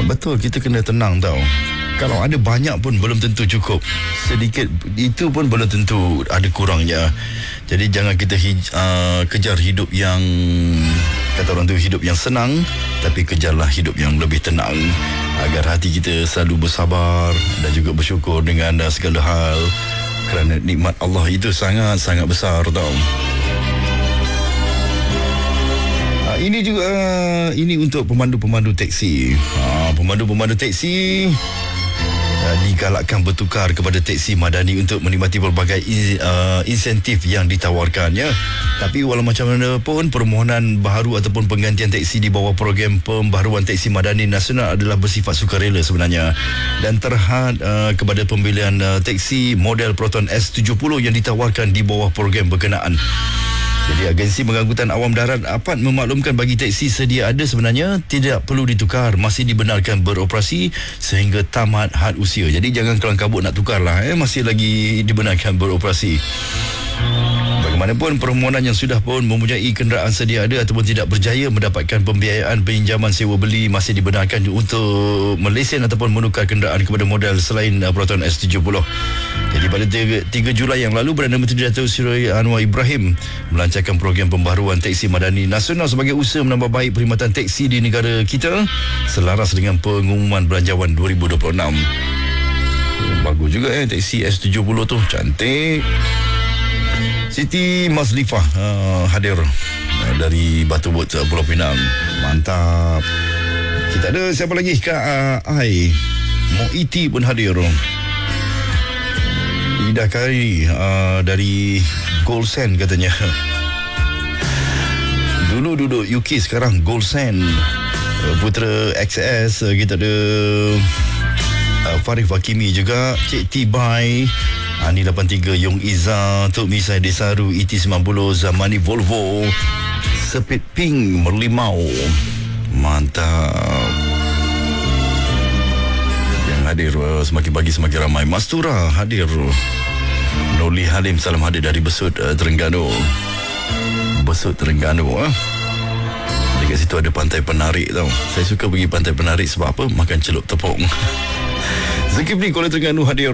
Betul, kita kena tenang tau. Kalau ada banyak pun belum tentu cukup. Sedikit itu pun belum tentu ada kurangnya. Jadi jangan kita kejar hidup yang, kata orang tu, hidup yang senang, tapi kejarlah hidup yang lebih tenang, agar hati kita selalu bersabar dan juga bersyukur dengan segala hal, kerana nikmat Allah itu sangat-sangat besar tau. Ini juga ini untuk pemandu-pemandu teksi. Pemandu-pemandu teksi digalakkan bertukar kepada teksi madani untuk menikmati pelbagai insentif yang ditawarkannya. Tapi walau macam mana pun, permohonan baharu ataupun penggantian teksi di bawah program pembaharuan teksi madani nasional adalah bersifat sukarela sebenarnya, dan terhad kepada pembelian teksi model Proton S70 yang ditawarkan di bawah program berkenaan. Jadi agensi pengangkutan awam darat dapat memaklumkan bagi teksi sedia ada sebenarnya tidak perlu ditukar, masih dibenarkan beroperasi sehingga tamat had usia. Jadi jangan kelang kabut nak tukarlah, masih lagi dibenarkan beroperasi. Bagaimanapun, permohonan yang sudah pun mempunyai kenderaan sedia ada ataupun tidak berjaya mendapatkan pembiayaan pinjaman sewa beli masih dibenarkan untuk melesen ataupun menukar kenderaan kepada model selain Proton S70. Jadi pada 3 Julai yang lalu, Perdana Menteri Datuk Seri Anwar Ibrahim melancarkan program pembaharuan teksi madani nasional sebagai usaha menambah baik perkhidmatan teksi di negara kita selaras dengan pengumuman Belanjawan 2026. Bagus juga teksi S70 tu, cantik. Siti Mazlifah hadir dari Batu But, Pulau Pinang. Mantap. Kita ada siapa lagi? Kak Ai Moiti pun hadir. Ida Kari dari Gold Sand katanya. Dulu duduk UK, sekarang Gold Sand. Putra XS, kita ada Farif Hakimi juga, Cik Tibai, Ani 83, Yong Iza, Tok Misai Desaru, ET90, Zamani Volvo, Sepit Pink Merlimau. Mantap. Yang hadir semakin pagi semakin ramai. Mastura hadir. Noli Halim salam hadir dari Besut, Terengganu. Besut Terengganu. Dekat situ ada pantai penarik tau. Saya suka pergi pantai penarik sebab apa? Makan celup tepung. Zulkifli Kuala Terengganu hadir.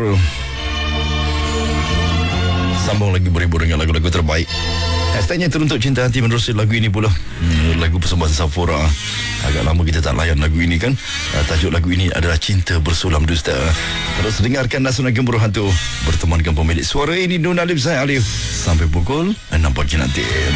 Sambung lagi berhibur dengan lagu-lagu terbaik. Hashtagnya Teruntuk Cinta Hati menerusi lagu ini pula. Lagu persembahan Safura. Agak lama kita tak layan lagu ini kan. Tajuk lagu ini adalah Cinta Bersulam Dusta. Terus dengarkan Nasional Gemuruh Hantu bertemankan pemilik suara ini, Nun Alif Zaid Alif, sampai pukul 6 pagi nanti.